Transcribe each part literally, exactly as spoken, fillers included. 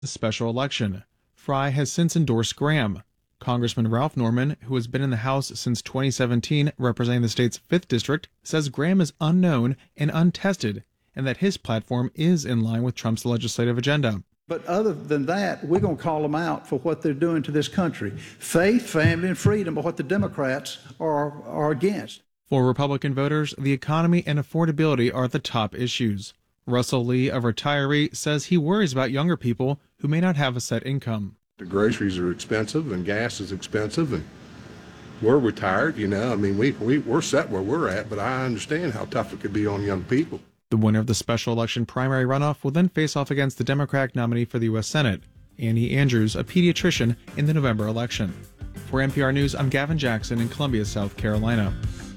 The special election. Fry has since endorsed Graham. Congressman Ralph Norman, who has been in the House since twenty seventeen representing the state's fifth District, says Graham is unknown and untested, and that his platform is in line with Trump's legislative agenda. But other than that, we're going to call them out for what they're doing to this country. Faith, family, and freedom are what the Democrats are, are against. For Republican voters, the economy and affordability are the top issues. Russell Lee, a retiree, says he worries about younger people who may not have a set income. The groceries are expensive and gas is expensive, and we're retired, you know. I mean, we, we, we're set where we're at, but I understand how tough it could be on young people. The winner of the special election primary runoff will then face off against the Democratic nominee for the U S Senate, Annie Andrews, a pediatrician, in the November election. For N P R News, I'm Gavin Jackson in Columbia, South Carolina.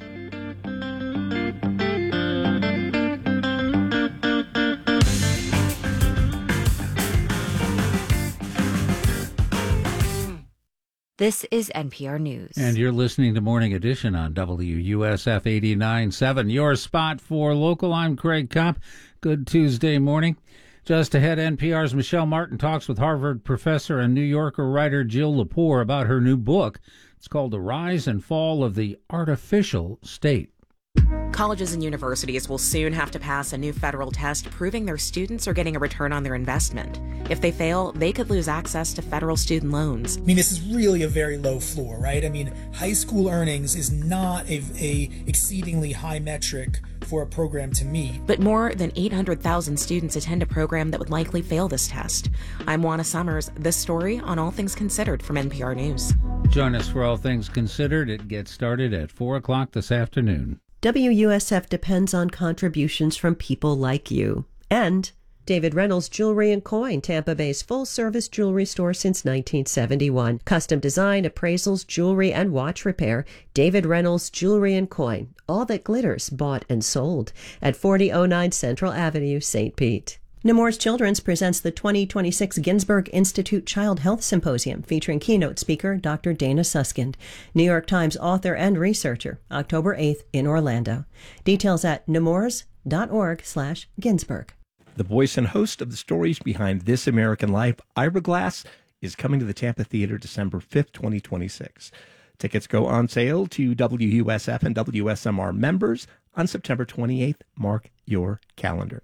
This is N P R News. And you're listening to Morning Edition on W U S F eighty-nine point seven. Your spot for local. I'm Craig Kopp. Good Tuesday morning. Just ahead, N P R's Michelle Martin talks with Harvard professor and New Yorker writer Jill Lepore about her new book. It's called The Rise and Fall of the Artificial State. Colleges and universities will soon have to pass a new federal test proving their students are getting a return on their investment. If they fail, they could lose access to federal student loans. I mean, this is really a very low floor, right? I mean, high school earnings is not a, a exceedingly high metric for a program to meet. But more than eight hundred thousand students attend a program that would likely fail this test. I'm Juana Summers. This story on All Things Considered from N P R News. Join us for All Things Considered. It gets started at four o'clock this afternoon. W U S F depends on contributions from people like you. And David Reynolds Jewelry and Coin, Tampa Bay's full-service jewelry store since nineteen seventy-one. Custom design, appraisals, jewelry, and watch repair. David Reynolds Jewelry and Coin. All that glitters, bought and sold. At forty oh nine Central Avenue, Saint Pete. Nemours Children's presents the twenty twenty-six Ginsberg Institute Child Health Symposium featuring keynote speaker Doctor Dana Suskind, New York Times author and researcher, October eighth in Orlando. Details at nemours.org slash Ginsberg. The voice and host of the stories behind This American Life, Ira Glass, is coming to the Tampa Theater December fifth, twenty twenty-six. Tickets go on sale to W U S F and W S M R members on September twenty-eighth. Mark your calendar.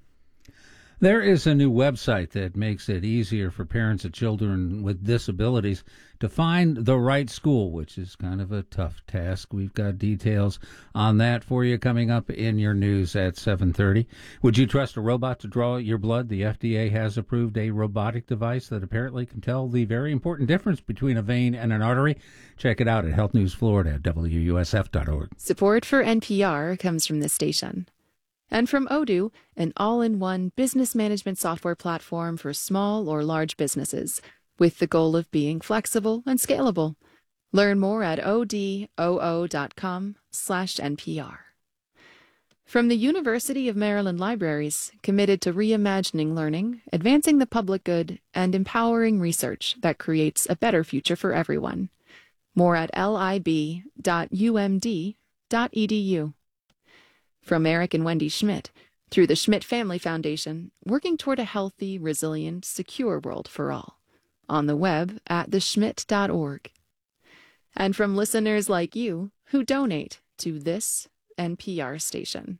There is a new website that makes it easier for parents of children with disabilities to find the right school, which is kind of a tough task. We've got details on that for you coming up in your news at seven thirty. Would you trust a robot to draw your blood? The F D A has approved a robotic device that apparently can tell the very important difference between a vein and an artery. Check it out at Health News Florida at W U S F dot org. Support for N P R comes from this station. And from Odoo, an all-in-one business management software platform for small or large businesses, with the goal of being flexible and scalable. Learn more at odoo.com slash NPR. From the University of Maryland Libraries, committed to reimagining learning, advancing the public good, and empowering research that creates a better future for everyone. More at lib dot u m d dot e d u. From Eric and Wendy Schmidt, through the Schmidt Family Foundation, working toward a healthy, resilient, secure world for all. On the web at the schmidt dot org. And from listeners like you who donate to this N P R station.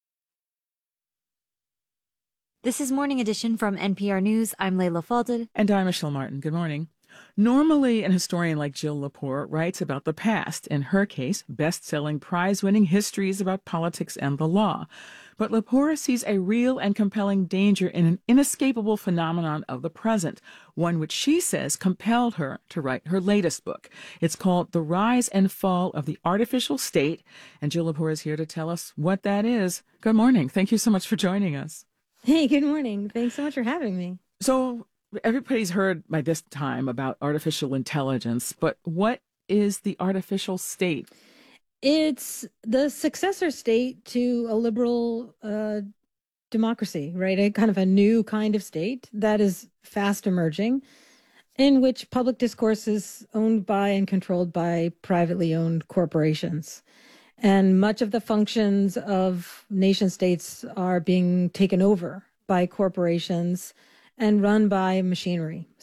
This is Morning Edition from N P R News. I'm Layla Falded. And I'm Michelle Martin. Good morning. Normally, an historian like Jill Lepore writes about the past, in her case, best-selling prize-winning histories about politics and the law. But Lepore sees a real and compelling danger in an inescapable phenomenon of the present, one which she says compelled her to write her latest book. It's called The Rise and Fall of the Artificial State, and Jill Lepore is here to tell us what that is. Good morning. Thank you so much for joining us. Hey, good morning. Thanks so much for having me. So, everybody's heard by this time about artificial intelligence, but what is the artificial state? It's the successor state to a liberal uh, democracy, right? A kind of a new kind of state that is fast emerging, in which public discourse is owned by and controlled by privately owned corporations. And much of the functions of nation states are being taken over by corporations and run by machinery.